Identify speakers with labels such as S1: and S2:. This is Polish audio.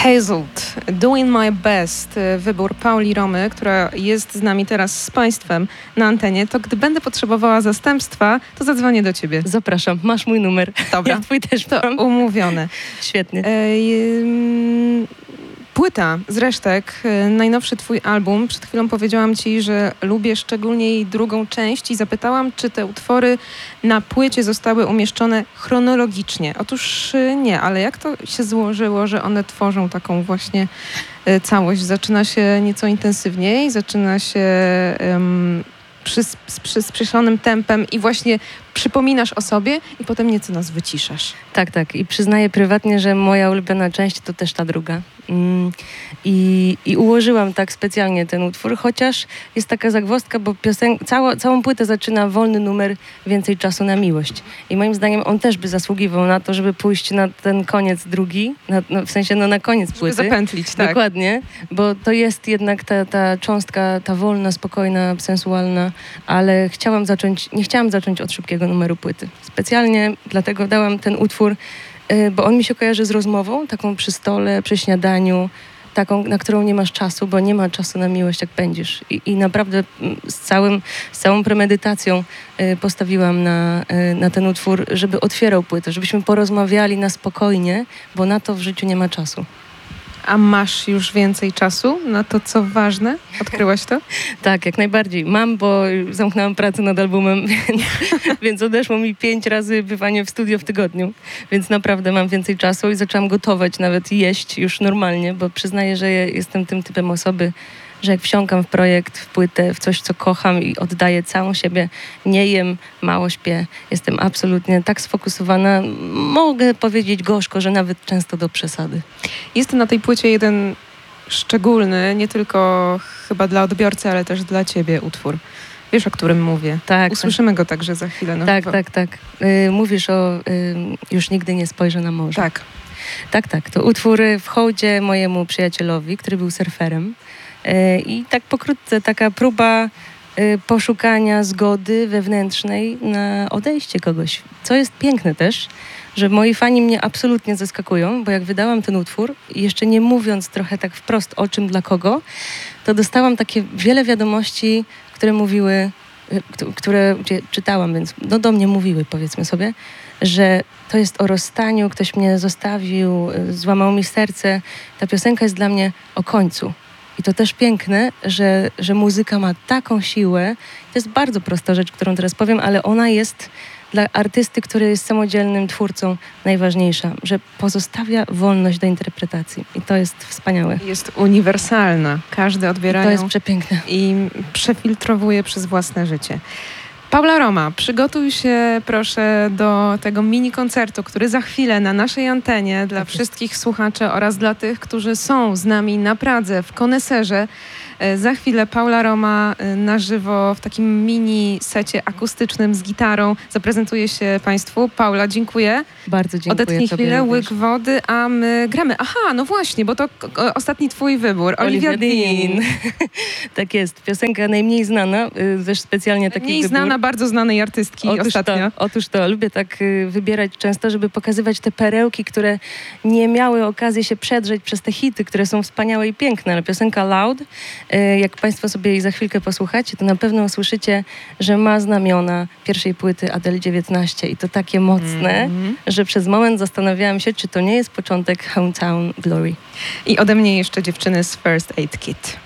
S1: Hazled, Doing My Best, wybór Pauli Romy, która jest z nami teraz z Państwem na antenie, to gdy będę potrzebowała zastępstwa, to zadzwonię do Ciebie.
S2: Zapraszam, masz mój numer.
S1: Dobra,
S2: ja twój też
S1: to
S2: mam.
S1: umówione.
S2: Świetnie.
S1: Płyta z resztek, najnowszy twój album. Przed chwilą powiedziałam ci, że lubię szczególnie jej drugą część i zapytałam, czy te utwory na płycie zostały umieszczone chronologicznie. Otóż nie, ale jak to się złożyło, że one tworzą taką właśnie całość? Zaczyna się nieco intensywniej, zaczyna się z przyspieszonym tempem i właśnie przypominasz o sobie i potem nieco nas wyciszasz.
S2: Tak. I przyznaję prywatnie, że moja ulubiona część to też ta druga. I ułożyłam tak specjalnie ten utwór, chociaż jest taka zagwozdka, bo całą płytę zaczyna wolny numer Więcej czasu na miłość. I moim zdaniem on też by zasługiwał na to, żeby pójść na ten koniec drugi, w sensie na koniec płyty.
S1: Żeby zapętlić, tak.
S2: Dokładnie, bo to jest jednak ta cząstka, ta wolna, spokojna, sensualna, ale nie chciałam zacząć od szybkiego numeru płyty. Specjalnie dlatego dałam ten utwór, bo on mi się kojarzy z rozmową, taką przy stole, przy śniadaniu, taką, na którą nie masz czasu, bo nie ma czasu na miłość, jak pędzisz. I naprawdę z całą premedytacją postawiłam na ten utwór, żeby otwierał płytę, żebyśmy porozmawiali na spokojnie, bo na to w życiu nie ma czasu.
S1: A masz już więcej czasu na to, co ważne? Odkryłaś to?
S2: Tak, jak najbardziej. Mam, bo zamknęłam pracę nad albumem, więc odeszło mi 5 razy bywanie w studio w tygodniu. Więc naprawdę mam więcej czasu i zaczęłam gotować, nawet jeść już normalnie, bo przyznaję, że jestem tym typem osoby, że jak wsiąkam w projekt, w płytę, w coś, co kocham i oddaję całą siebie, nie jem, mało śpię, jestem absolutnie tak sfokusowana, mogę powiedzieć gorzko, że nawet często do przesady.
S1: Jest na tej płycie jeden szczególny, nie tylko chyba dla odbiorcy, ale też dla ciebie utwór. Wiesz, o którym mówię.
S2: Tak.
S1: Usłyszymy go także za chwilę. No
S2: tak. Mówisz o Już nigdy nie spojrzę na morze. Tak. To utwór w hołdzie mojemu przyjacielowi, który był surferem. I tak pokrótce taka próba poszukania zgody wewnętrznej na odejście kogoś. Co jest piękne też, że moi fani mnie absolutnie zaskakują, bo jak wydałam ten utwór, jeszcze nie mówiąc trochę tak wprost o czym, dla kogo, to dostałam takie wiele wiadomości, które czytałam, więc do mnie mówiły, powiedzmy sobie, że to jest o rozstaniu, ktoś mnie zostawił, złamał mi serce. Ta piosenka jest dla mnie o końcu. I to też piękne, że muzyka ma taką siłę. To jest bardzo prosta rzecz, którą teraz powiem, ale ona jest dla artysty, który jest samodzielnym twórcą, najważniejsza, że pozostawia wolność do interpretacji. I to jest wspaniałe.
S1: Jest uniwersalna. Każdy odbiera ją.
S2: To jest przepiękne.
S1: I przefiltrowuje przez własne życie. Paula Roma, przygotuj się proszę do tego mini koncertu, który za chwilę na naszej antenie dla wszystkich słuchaczy oraz dla tych, którzy są z nami na Pradze w Koneserze. Za chwilę Paula Roma na żywo w takim mini secie akustycznym z gitarą zaprezentuje się Państwu. Paula, dziękuję.
S2: Bardzo dziękuję.
S1: Odetchnij chwilę, łyk wody, a my gramy. Aha, no właśnie, bo to ostatni twój wybór. Olivia Dean.
S2: Tak jest. Piosenka najmniej znana, też specjalnie taki
S1: Mniej znana, bardzo znanej artystki ostatnio.
S2: Otóż to. Lubię tak wybierać często, żeby pokazywać te perełki, które nie miały okazji się przedrzeć przez te hity, które są wspaniałe i piękne. Ale piosenka Loud, jak Państwo sobie jej za chwilkę posłuchacie, to na pewno usłyszycie, że ma znamiona pierwszej płyty Adele 19 i to takie mocne, że przez moment zastanawiałam się, czy to nie jest początek Hometown Glory.
S1: I ode mnie jeszcze dziewczyny z First Aid Kit.